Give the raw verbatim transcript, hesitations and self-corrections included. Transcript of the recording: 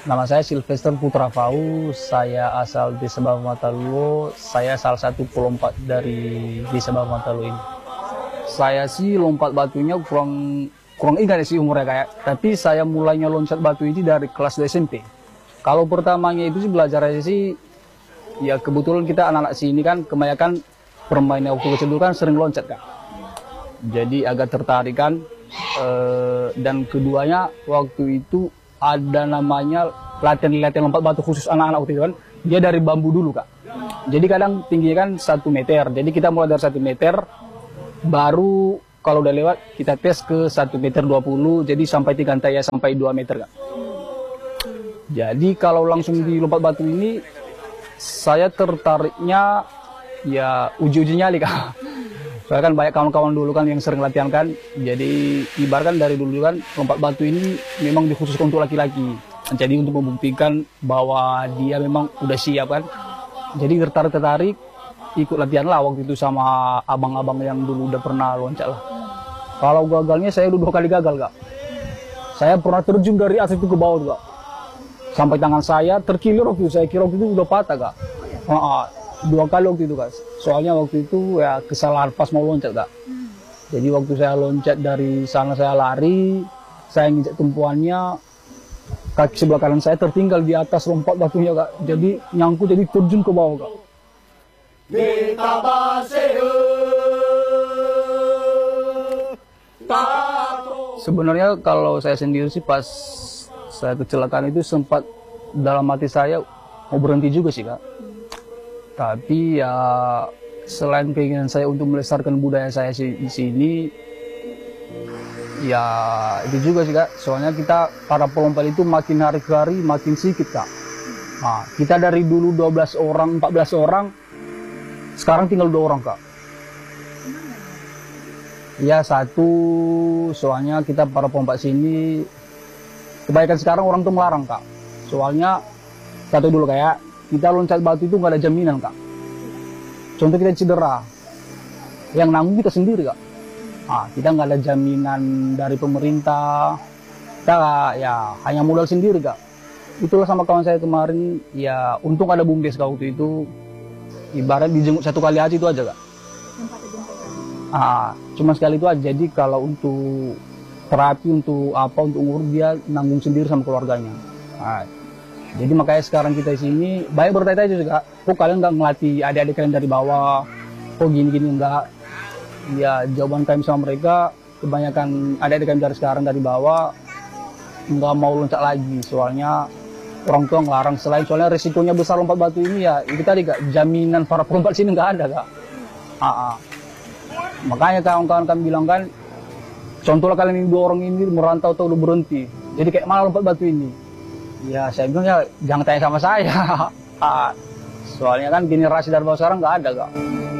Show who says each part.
Speaker 1: Nama saya Sylvester Putra Fau, saya asal Desa Bawah Mataluo, saya salah satu pelompat dari Desa Bawah Mataluo ini. Saya sih lompat batunya kurang kurang ingat sih umurnya kayak, tapi saya mulainya loncat batu ini dari kelas dua S M P. Kalau pertamanya itu sih belajarnya sih, ya kebetulan kita anak-anak sini kan kebanyakan permainan waktu kecil dulu kan sering loncat kan. Jadi agak tertarik kan, eh, dan keduanya waktu itu ada namanya latihan-latihan lompat batu khusus anak-anak waktu itu kan. Dia dari bambu dulu kak. Jadi kadang tingginya kan satu meter. Jadi kita mulai dari satu meter, baru kalau udah lewat kita tes ke satu meter dua puluh. Jadi sampai tiga ya sampai dua meter kak. Jadi kalau langsung di lompat batu ini, saya tertariknya ya uji-uji nyali kak. Soalnya kan banyak kawan-kawan dulu kan yang sering latihan kan. Jadi ibaratkan dari dulu kan lompat batu ini memang dikhususkan untuk laki-laki. Jadi untuk membuktikan bahwa dia memang udah siap kan. Jadi tertarik-tertarik ikut latihan lah waktu itu sama abang-abang yang dulu udah pernah loncat lah. Kalau gagalnya saya udah dua kali gagal kak. Saya pernah terjun dari atas itu ke bawah kak. Sampai tangan saya terkilir waktu itu. Saya kira waktu itu udah patah kak. Nah, dua kali waktu itu kak. Soalnya waktu itu ya kesalahan pas mau loncat kak. Jadi waktu saya loncat dari sana saya lari, saya nginjak tumpuannya, kaki sebelah kanan saya tertinggal di atas lompat batunya kak. Jadi nyangkut jadi terjun ke bawah kak. Sebenarnya kalau saya sendiri sih pas saya kecelakaan itu sempat dalam hati saya mau berhenti juga sih kak. Tapi ya selain keinginan saya untuk melestarikan budaya saya di sini, ya itu juga sih kak. Soalnya kita para pelompat itu makin hari ke hari makin sedikit kak. Nah, kita dari dulu dua belas orang, empat belas orang, sekarang tinggal dua orang kak. Ya satu, soalnya kita para pelompat sini, kebanyakan sekarang orang tuh melarang kak. Soalnya satu dulu kayak kita loncat batu itu nggak ada jaminan kak. Contoh kita cedera, yang nanggung kita sendiri kak. Nah, kita nggak ada jaminan dari pemerintah. Kita ya hanya modal sendiri kak. Itulah sama kawan saya kemarin. Ya untung ada bumdes kak waktu itu. Ibarat dijenguk satu kali aja itu aja kak. Ah, cuma sekali itu aja. Jadi kalau untuk terapi untuk apa untuk ngurus dia nanggung sendiri sama keluarganya. Nah, jadi makanya sekarang kita di sini banyak bertanya-tanya juga, kok kalian nggak ngelatih adik-adik kalian dari bawah, kok gini-gini enggak? Ya jawaban kami sama mereka, kebanyakan adik-adik kami dari sekarang dari bawah nggak mau loncat lagi, soalnya orang tua ngelarang. Selain soalnya risikonya besar lompat batu ini ya, itu tadi kak, jaminan para pelompat sini nggak ada kak. Ah, ah. Makanya kawan-kawan kami bilang kan, contohlah kalian ini dua orang ini merantau atau udah berhenti, jadi kayak mana lompat batu ini? Ya saya bilang ya jangan tanya sama saya. Soalnya kan generasi dari bawah sekarang nggak ada kak.